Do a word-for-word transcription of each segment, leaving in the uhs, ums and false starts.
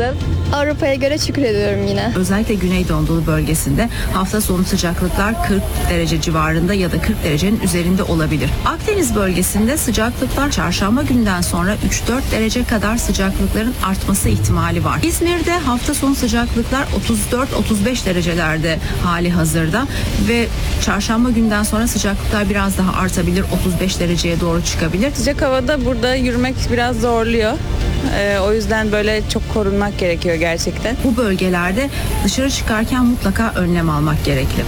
nasıl? Avrupa'ya göre şükrediyorum yine. Özellikle Güneydoğu Anadolu bölgesinde hafta sonu sıcaklıklar kırk derece civarında ya da kırk derecenin üzerinde olabilir. Akdeniz bölgesinde sıcaklıklar çarşamba günden sonra üç dört derece kadar sıcaklıkların artması ihtimali var. İzmir'de hafta sonu sıcaklıklar otuz dört otuz beş derecelerde hali hazırda ve çarşamba günden sonra sıcaklıklar biraz daha artabilir, otuz beş dereceye doğru çıkabilir. Sıcak havada burada yürümek biraz zorluyor. Ee, o yüzden böyle çok korunmak gerekiyor gerçekten. Bu bölgelerde dışarı çıkarken mutlaka önlem almak gerekli.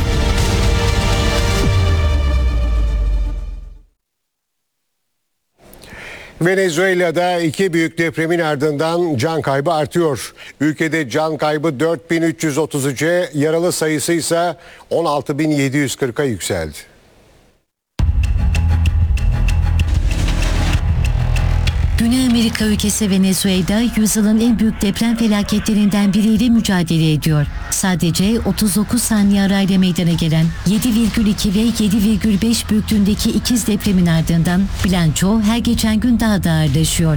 Venezuela'da iki büyük depremin ardından can kaybı artıyor. Ülkede can kaybı dört bin üç yüz otuz üçe, yaralı sayısı ise on altı bin yedi yüz kırka yükseldi. Güney Amerika ülkesi Venezuela, yüzyılın en büyük deprem felaketlerinden biriyle mücadele ediyor. Sadece otuz dokuz saniye arayla meydana gelen yedi virgül iki ve yedi virgül beş büyüklüğündeki ikiz depremin ardından bilanço her geçen gün daha da ağırlaşıyor.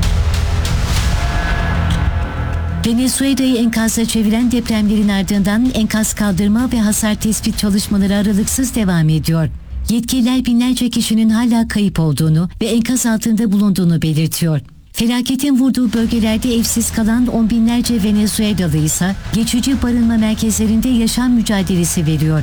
Venezuela'yı enkazla çeviren depremlerin ardından enkaz kaldırma ve hasar tespit çalışmaları aralıksız devam ediyor. Yetkililer binlerce kişinin hala kayıp olduğunu ve enkaz altında bulunduğunu belirtiyor. Felaketin vurduğu bölgelerde evsiz kalan on binlerce Venezuelalı ise geçici barınma merkezlerinde yaşam mücadelesi veriyor.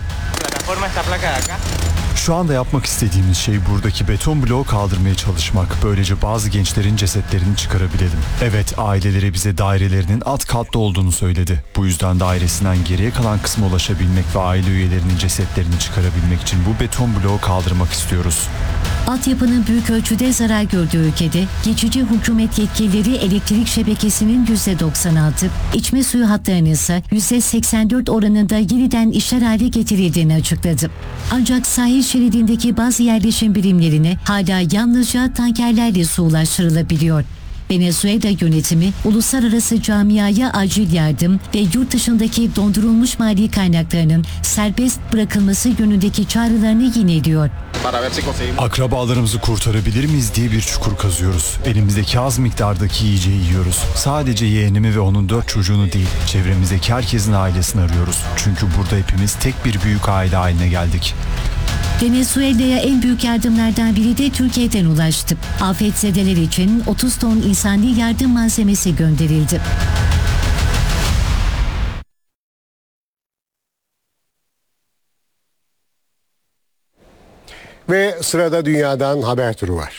Şu anda yapmak istediğimiz şey buradaki beton bloğu kaldırmaya çalışmak. Böylece bazı gençlerin cesetlerini çıkarabilelim. Evet, aileleri bize dairelerinin alt katta olduğunu söyledi. Bu yüzden dairesinden geriye kalan kısma ulaşabilmek ve aile üyelerinin cesetlerini çıkarabilmek için bu beton bloğu kaldırmak istiyoruz. Altyapının büyük ölçüde zarar gördüğü ülkede geçici hükümet yetkilileri elektrik şebekesinin yüzde doksan altı, içme suyu hatlarının ise yüzde seksen dört oranında yeniden işler hale getirildiğini açıkladı. Ancak sahil şeridindeki bazı yerleşim birimlerine hala yalnızca tankerlerle su ulaştırılabiliyor. Venezuela yönetimi uluslararası camiaya acil yardım ve yurt dışındaki dondurulmuş mali kaynaklarının serbest bırakılması yönündeki çağrılarını yineliyor. Akrabalarımızı kurtarabilir miyiz diye bir çukur kazıyoruz. Elimizdeki az miktardaki yiyeceği yiyoruz. Sadece yeğenimi ve onun dört çocuğunu değil, çevremizdeki herkesin ailesini arıyoruz. Çünkü burada hepimiz tek bir büyük aile haline geldik. Venezuela'ya en büyük yardımlardan biri de Türkiye'den ulaştı. Afetzedeler için otuz ton insani yardım malzemesi gönderildi. Ve sırada dünyadan haber turu var.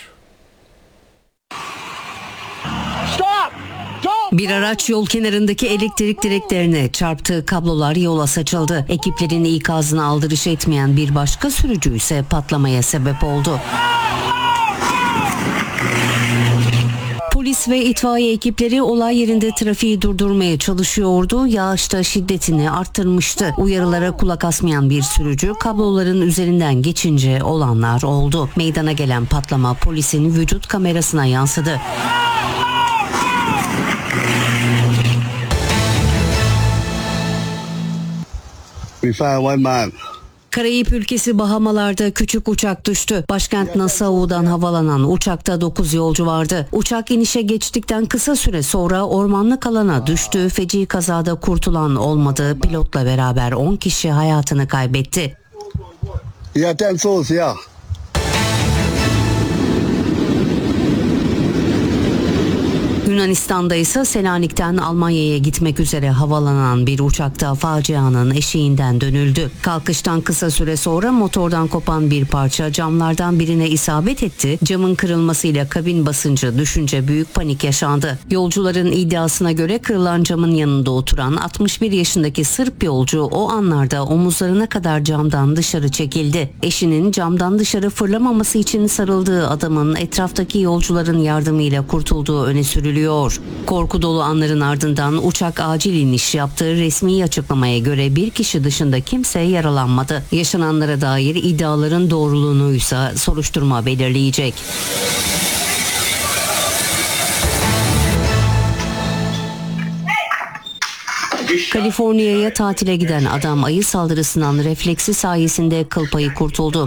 Bir araç yol kenarındaki elektrik direklerine çarptığı kablolar yola saçıldı. Ekiplerin ikazına aldırış etmeyen bir başka sürücü ise patlamaya sebep oldu. Polis ve itfaiye ekipleri olay yerinde trafiği durdurmaya çalışıyordu. Yağış da şiddetini arttırmıştı. Uyarılara kulak asmayan bir sürücü kabloların üzerinden geçince olanlar oldu. Meydana gelen patlama polisin vücut kamerasına yansıdı. Karayip ülkesi Bahamalar'da küçük uçak düştü. Başkent Nassau'dan havalanan uçakta dokuz yolcu vardı. Uçak inişe geçtikten kısa süre sonra ormanlık alana düştü. Feci kazada kurtulan olmadı. Pilotla beraber on kişi hayatını kaybetti. Yunanistan'da ise Selanik'ten Almanya'ya gitmek üzere havalanan bir uçakta facianın eşiğinden dönüldü. Kalkıştan kısa süre sonra motordan kopan bir parça camlardan birine isabet etti. Camın kırılmasıyla kabin basıncı düşünce büyük panik yaşandı. Yolcuların iddiasına göre kırılan camın yanında oturan altmış bir yaşındaki Sırp yolcu o anlarda omuzlarına kadar camdan dışarı çekildi. Eşinin camdan dışarı fırlamaması için sarıldığı adamın etraftaki yolcuların yardımıyla kurtulduğu öne sürülüyor. Korku dolu anların ardından uçak acil iniş yaptığı resmi açıklamaya göre bir kişi dışında kimse yaralanmadı. Yaşananlara dair iddiaların doğruluğunu ise soruşturma belirleyecek. Kaliforniya'ya tatile giden adam ayı saldırısından refleksi sayesinde kıl payı kurtuldu.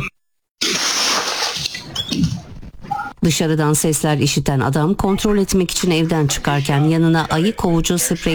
Dışarıdan sesler işiten adam kontrol etmek için evden çıkarken yanına ayı kovucu sprey